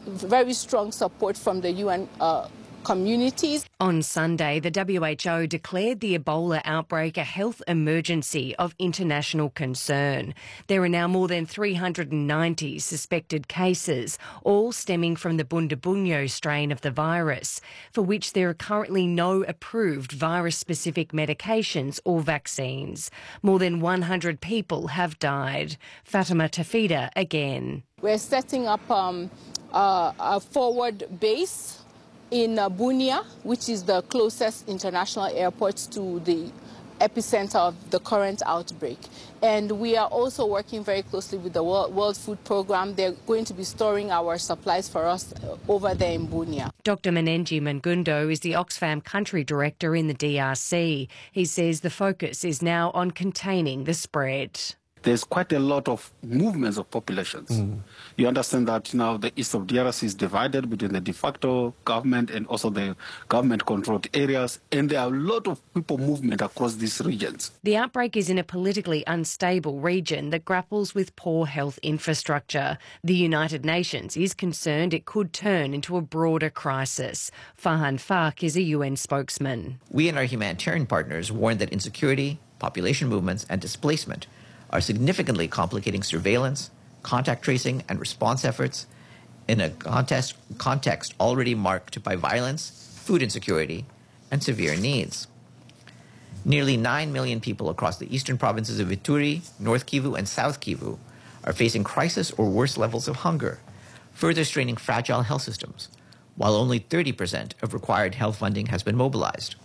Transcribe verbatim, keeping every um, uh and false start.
very strong support from the U N uh, communities. On Sunday, the W H O declared the Ebola outbreak a health emergency of international concern. There are now more than three hundred ninety suspected cases, all stemming from the Bundibugyo strain of the virus, for which there are currently no approved virus-specific medications or vaccines. More than one hundred people have died. Fatima Tafida again. We're setting up um, uh, a forward base in uh, Bunia, which is the closest international airport to the epicenter of the current outbreak. And we are also working very closely with the World Food Programme. They're going to be storing our supplies for us over there in Bunia. Doctor Manenji Mangundo is the Oxfam Country Director in the D R C. He says the focus is now on containing the spread. There's quite a lot of movements of populations. Mm. You understand that now the east of D R C is divided between the de facto government and also the government-controlled areas, and there are a lot of people movement across these regions. The outbreak is in a politically unstable region that grapples with poor health infrastructure. The United Nations is concerned it could turn into a broader crisis. Farhan Fark is a U N spokesman. We and our humanitarian partners warn that insecurity, population movements and displacement are significantly complicating surveillance, contact tracing and response efforts in a contest, context already marked by violence, food insecurity, and severe needs. Nearly nine million people across the eastern provinces of Ituri, North Kivu, and South Kivu are facing crisis or worse levels of hunger, further straining fragile health systems, while only thirty percent of required health funding has been mobilized.